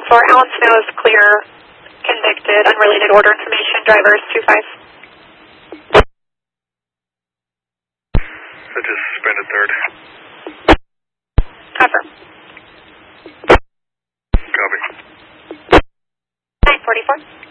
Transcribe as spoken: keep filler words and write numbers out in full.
for Alan Snow's clear, convicted, unrelated order information, drivers two five. I just suspended third. Confirm. Copy. nine forty-four.